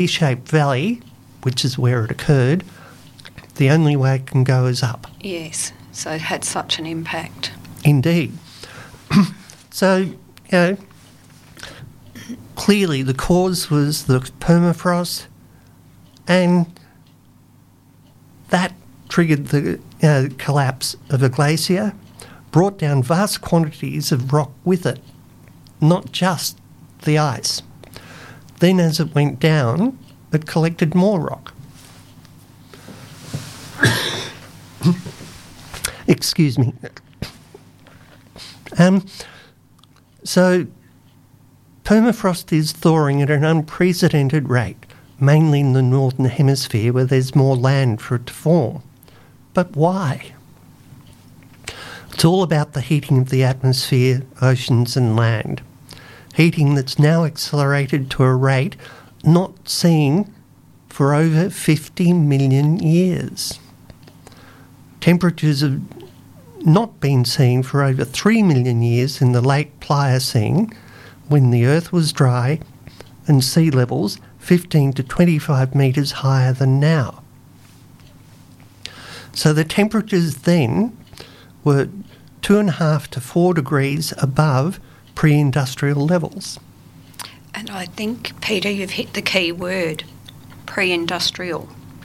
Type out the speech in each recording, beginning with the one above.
V-shaped valley, which is where it occurred, the only way it can go is up. Yes, so it had such an impact. Indeed. So, clearly the cause was the permafrost, and that triggered the collapse of a glacier, brought down vast quantities of rock with it, not just the ice. Then as it went down, it collected more rock. Excuse me. So permafrost is thawing at an unprecedented rate, mainly in the Northern Hemisphere where there's more land for it to form. But why? It's all about the heating of the atmosphere, oceans and land. Heating that's now accelerated to a rate not seen for over 50 million years. Temperatures have not been seen for over 3 million years in the late Pliocene, when the Earth was dry and sea levels 15 to 25 metres higher than now. So the temperatures then were 2.5 to 4 degrees above pre-industrial levels. And I think, Peter, you've hit the key word, pre-industrial.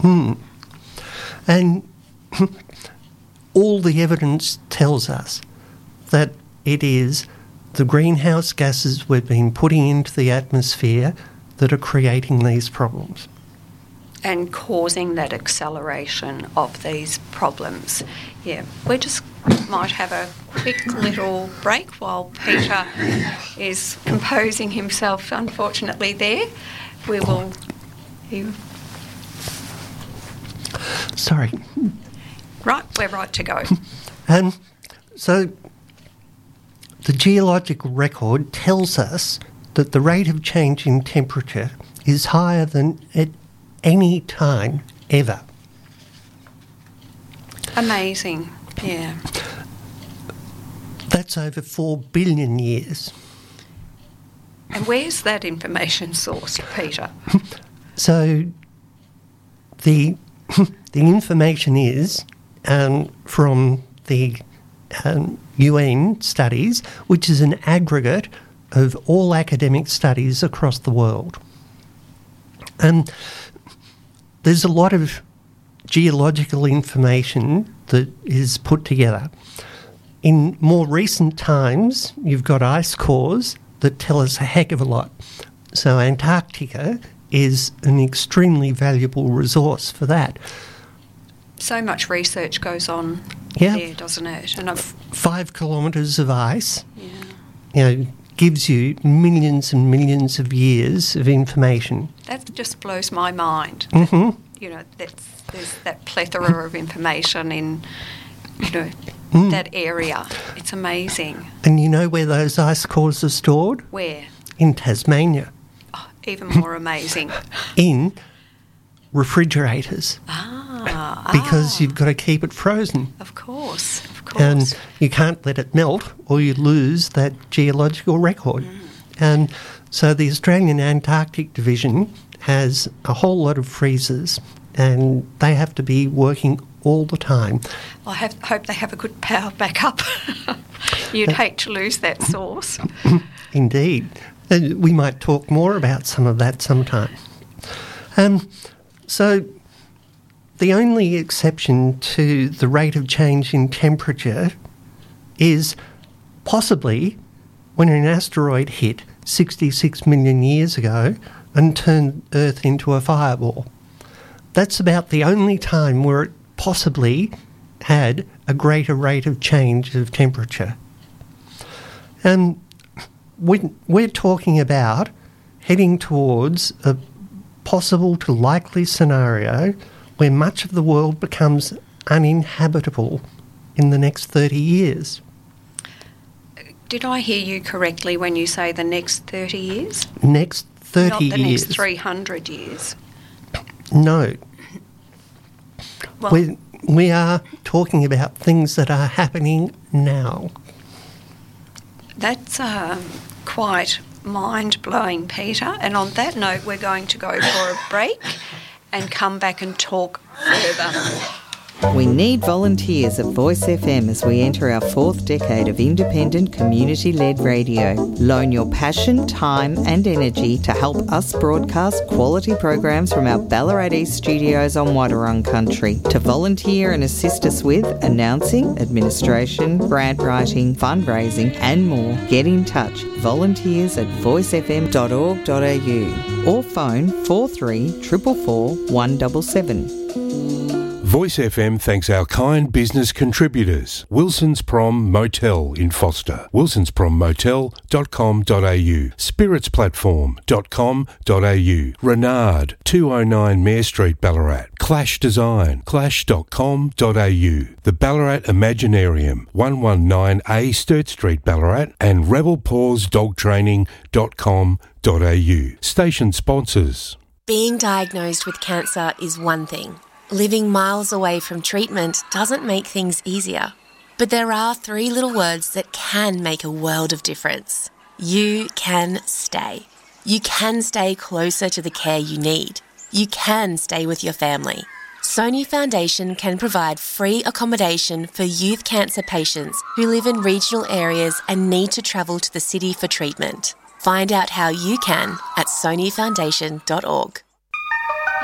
And all the evidence tells us that it is the greenhouse gases we've been putting into the atmosphere that are creating these problems. And causing that acceleration of these problems. Yeah, we just might have a quick little break while Peter is composing himself, unfortunately, there. We will... Sorry. Right, we're right to go. So the geological record tells us that the rate of change in temperature is higher than at any time ever. Amazing, yeah. That's over 4 billion years. And where's that information sourced, Peter? So the information is from the UN studies, which is an aggregate of all academic studies across the world. And there's a lot of geological information that is put together. In more recent times, you've got ice cores that tell us a heck of a lot. So Antarctica is an extremely valuable resource for that. So much research goes on there, doesn't it? And 5 kilometres of ice gives you millions and millions of years of information. That just blows my mind. Mm-hmm. There's that plethora of information in that area. It's amazing. And you know where those ice cores are stored? Where? In Tasmania. Oh, even more amazing. In refrigerators. Because you've got to keep it frozen. Of course. And you can't let it melt or you lose that geological record. And so the Australian Antarctic Division has a whole lot of freezers and they have to be working all the time. I hope they have a good power backup. You'd hate to lose that source. Indeed. We might talk more about some of that sometime. So the only exception to the rate of change in temperature is possibly when an asteroid hit 66 million years ago and turned Earth into a fireball. That's about the only time where it possibly had a greater rate of change of temperature. And we're talking about heading towards a possible to likely scenario where much of the world becomes uninhabitable in the next 30 years. Did I hear you correctly when you say the next 30 years? Next 30 years. Not the next 300 years. No. Well, we are talking about things that are happening now. That's quite mind-blowing, Peter. And on that note, we're going to go for a break and come back and talk further. We need volunteers at Voice FM as we enter our 4th decade of independent community-led radio. Loan your passion, time and energy to help us broadcast quality programs from our Ballarat East studios on Wadawurrung country. To volunteer and assist us with announcing, administration, grant writing, fundraising and more, get in touch. Volunteers at voicefm.org.au or phone 43 444 177. Voice FM thanks our kind business contributors. Wilson's Prom Motel in Foster, wilsonsprommotel.com.au, spiritsplatform.com.au, Renard, 209 Mare Street, Ballarat, Clash Design, clash.com.au, the Ballarat Imaginarium, 119A Sturt Street, Ballarat, and rebelpawsdogtraining.com.au. Station sponsors. Being diagnosed with cancer is one thing. Living miles away from treatment doesn't make things easier. But there are 3 little words that can make a world of difference. You can stay. You can stay closer to the care you need. You can stay with your family. Sony Foundation can provide free accommodation for youth cancer patients who live in regional areas and need to travel to the city for treatment. Find out how you can at sonyfoundation.org.